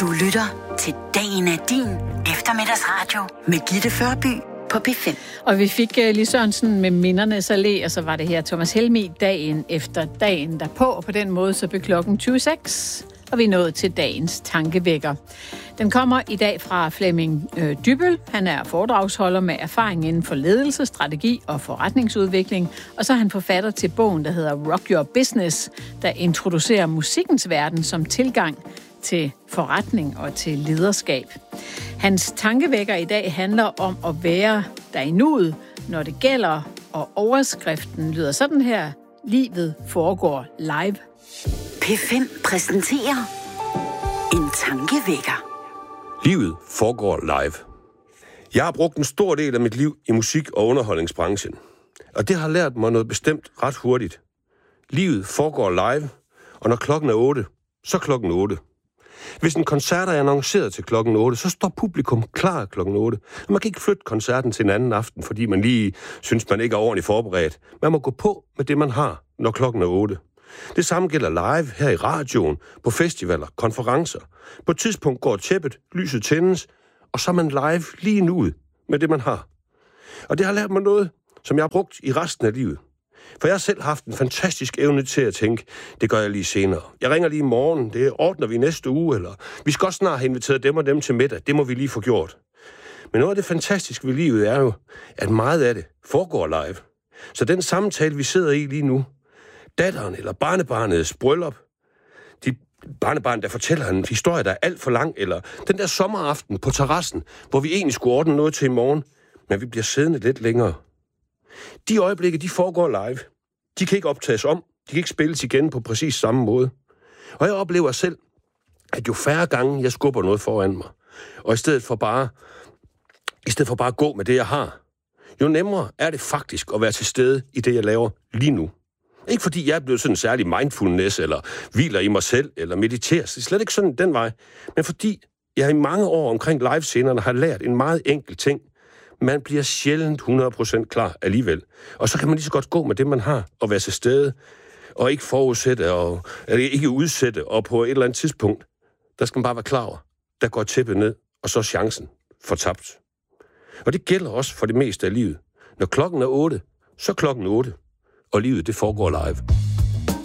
Du lytter til Dagen er din eftermiddagsradio med Gitte Førby på P5. Og vi fik Lis Sørensen med Mindernes Allé, og så var det her Thomas Helmig dagen efter dagen derpå. Og på den måde så blev klokken 26, og vi er nået til dagens tankevækker. Den kommer i dag fra Flemming Dybbøl. Han er foredragsholder med erfaring inden for ledelse, strategi og forretningsudvikling. Og så er han forfatter til bogen, der hedder Rock Your Business, der introducerer musikkens verden som tilgang til forretning og til lederskab. Hans tankevækker i dag handler om at være der i nuet, når det gælder, og overskriften lyder sådan her: livet foregår live. P5 præsenterer en tankevækker. Livet foregår live. Jeg har brugt en stor del af mit liv i musik- og underholdningsbranchen, og det har lært mig noget bestemt ret hurtigt. Livet foregår live, og når klokken er 8, så klokken 8. Hvis en koncert er annonceret til klokken 8, så står publikum klar klokken 8. Og man kan ikke flytte koncerten til en anden aften, fordi man lige synes, man ikke er ordentligt forberedt. Man må gå på med det, man har, når klokken er 8. Det samme gælder live her i radioen, på festivaler, konferencer. På et tidspunkt går tæppet, lyset tændes, og så er man live lige nu med det, man har. Og det har lært mig noget, som jeg har brugt i resten af livet. For jeg har selv haft en fantastisk evne til at tænke, det gør jeg lige senere. Jeg ringer lige i morgen, det ordner vi næste uge, eller vi skal også snart have inviteret dem og dem til middag, det må vi lige få gjort. Men noget af det fantastiske ved livet er jo, at meget af det foregår live. Så den samtale, vi sidder i lige nu, datteren eller barnebarnets bryllup, de barnebarn, der fortæller en historie, der er alt for lang, eller den der sommeraften på terrassen, hvor vi egentlig skulle ordne noget til i morgen, men vi bliver siddende lidt længere. De øjeblikke, de foregår live. De kan ikke optages om. De kan ikke spilles igen på præcis samme måde. Og jeg oplever selv, at jo færre gange jeg skubber noget foran mig, og i stedet for bare at gå med det, jeg har, jo nemmere er det faktisk at være til stede i det, jeg laver lige nu. Ikke fordi jeg er blevet sådan en særlig mindfulness, eller hviler i mig selv, eller mediterer. Det er slet ikke sådan den vej. Men fordi jeg i mange år omkring livescenerne har lært en meget enkel ting. Man bliver sjældent 100% klar alligevel. Og så kan man lige så godt gå med det, man har, og være til stede, og ikke forudsætte, eller ikke udsætte, og på et eller andet tidspunkt, der skal man bare være klar over, der går tæppet ned, og så er chancen fortabt. Og det gælder også for det meste af livet. Når klokken er 8, så klokken 8, og livet det foregår live.